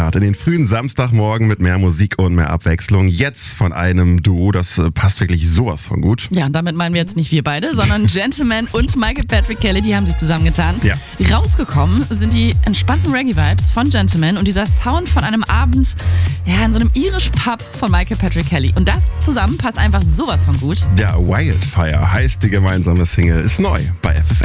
Start in den frühen Samstagmorgen mit mehr Musik und mehr Abwechslung. Jetzt von einem Duo, das passt wirklich sowas von gut. Ja, und damit meinen wir jetzt nicht wir beide, sondern Gentleman und Michael Patrick Kelly, die haben sich zusammengetan. Ja. Rausgekommen sind die entspannten Reggae-Vibes von Gentleman und dieser Sound von einem Abend in so einem irischen Pub von Michael Patrick Kelly. Und das zusammen passt einfach sowas von gut. Ja, Wildfire heißt die gemeinsame Single, ist neu bei FFN.